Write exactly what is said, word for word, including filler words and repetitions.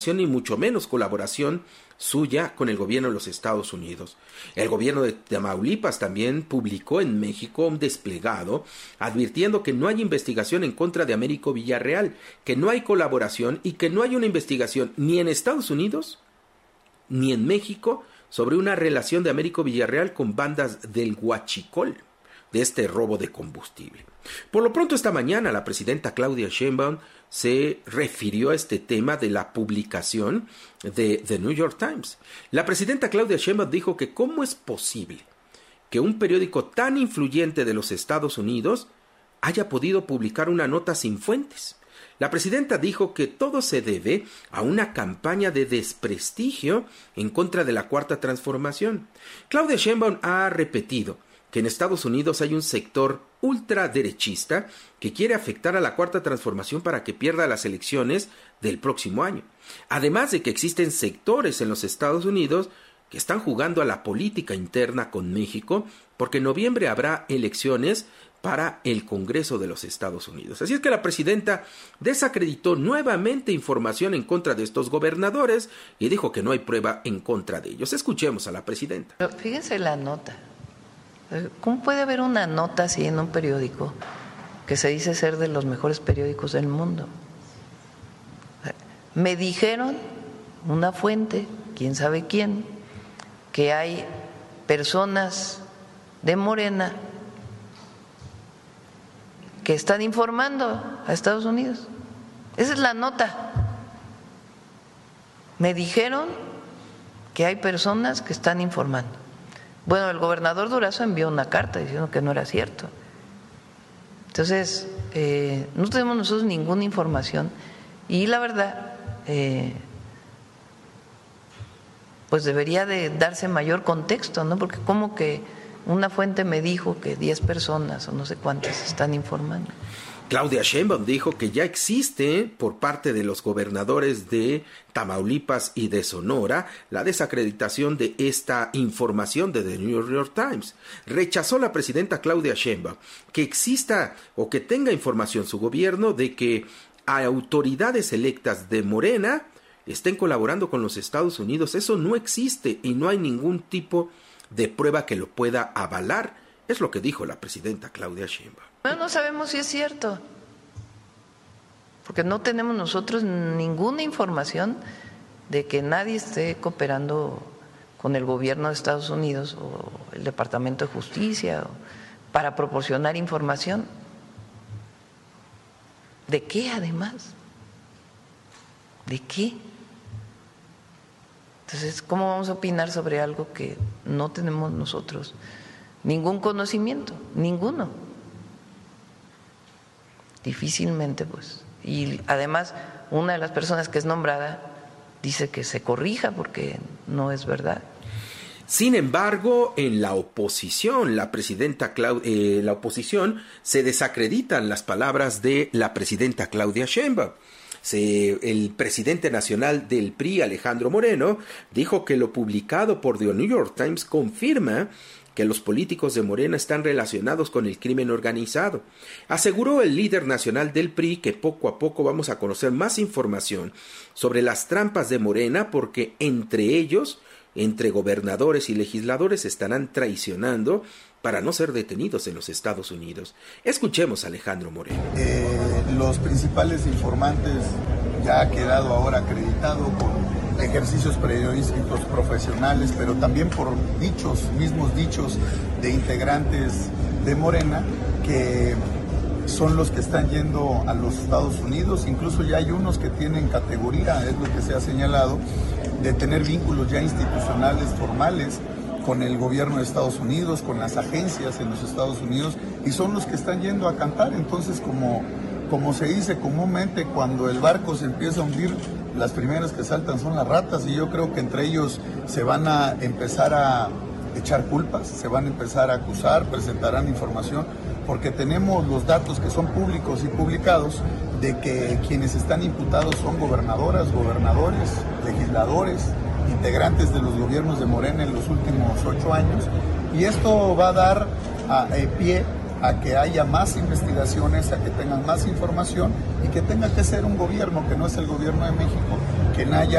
ni mucho menos colaboración suya con el gobierno de los Estados Unidos. El gobierno de Tamaulipas también publicó en México un desplegado advirtiendo que no hay investigación en contra de Américo Villarreal, que no hay colaboración y que no hay una investigación ni en Estados Unidos ni en México sobre una relación de Américo Villarreal con bandas del Huachicol, de este robo de combustible. Por lo pronto, esta mañana la presidenta Claudia Sheinbaum se refirió a este tema de la publicación de The New York Times. La presidenta Claudia Sheinbaum dijo que cómo es posible que un periódico tan influyente de los Estados Unidos haya podido publicar una nota sin fuentes. La presidenta dijo que todo se debe a una campaña de desprestigio en contra de la Cuarta Transformación. Claudia Sheinbaum ha repetido que en Estados Unidos hay un sector ultraderechista que quiere afectar a la Cuarta Transformación para que pierda las elecciones del próximo año. Además de que existen sectores en los Estados Unidos que están jugando a la política interna con México, porque en noviembre habrá elecciones para el Congreso de los Estados Unidos. Así es que la presidenta desacreditó nuevamente información en contra de estos gobernadores y dijo que no hay prueba en contra de ellos. Escuchemos a la presidenta. Pero fíjense la nota. ¿Cómo puede haber una nota así en un periódico que se dice ser de los mejores periódicos del mundo? Me dijeron, una fuente, quién sabe quién, que hay personas de Morena que están informando a Estados Unidos. Esa es la nota. Me dijeron que hay personas que están informando. Bueno, el gobernador Durazo envió una carta diciendo que no era cierto. Entonces, eh, no tenemos nosotros ninguna información y la verdad, eh, pues debería de darse mayor contexto, ¿no? Porque como que una fuente me dijo que diez personas o no sé cuántas están informando. Claudia Sheinbaum dijo que ya existe por parte de los gobernadores de Tamaulipas y de Sonora la desacreditación de esta información de The New York Times. Rechazó la presidenta Claudia Sheinbaum que exista o que tenga información su gobierno de que autoridades electas de Morena estén colaborando con los Estados Unidos. Eso no existe y no hay ningún tipo de prueba que lo pueda avalar. Es lo que dijo la presidenta Claudia Sheinbaum. Bueno, no sabemos si es cierto, porque no tenemos nosotros ninguna información de que nadie esté cooperando con el gobierno de Estados Unidos o el Departamento de Justicia para proporcionar información. ¿De qué además? ¿De qué? Entonces, ¿cómo vamos a opinar sobre algo que no tenemos nosotros ningún conocimiento, ninguno? Difícilmente, pues. Y además, una de las personas que es nombrada dice que se corrija porque no es verdad. Sin embargo, en la oposición, la presidenta Clau- eh, la oposición se desacreditan las palabras de la presidenta Claudia Sheinbaum. Se, el presidente nacional del P R I, Alejandro Moreno, dijo que lo publicado por The New York Times confirma que los políticos de Morena están relacionados con el crimen organizado. Aseguró el líder nacional del P R I que poco a poco vamos a conocer más información sobre las trampas de Morena porque entre ellos, entre gobernadores y legisladores, estarán traicionando para no ser detenidos en los Estados Unidos. Escuchemos a Alejandro Moreno. Eh, los principales informantes ya ha quedado ahora acreditado con ejercicios periodísticos profesionales, pero también por dichos, mismos dichos de integrantes de Morena, que son los que están yendo a los Estados Unidos. Incluso ya hay unos que tienen categoría, es lo que se ha señalado, de tener vínculos ya institucionales formales con el gobierno de Estados Unidos, con las agencias en los Estados Unidos, y son los que están yendo a cantar. Entonces, como, como se dice comúnmente, cuando el barco se empieza a hundir, las primeras que saltan son las ratas, y yo creo que entre ellos se van a empezar a echar culpas, se van a empezar a acusar, presentarán información, porque tenemos los datos que son públicos y publicados de que quienes están imputados son gobernadoras, gobernadores, legisladores, integrantes de los gobiernos de Morena en los últimos ocho años, y esto va a dar a, a pie a que haya más investigaciones, a que tengan más información y que tenga que ser un gobierno que no es el gobierno de México, que no haya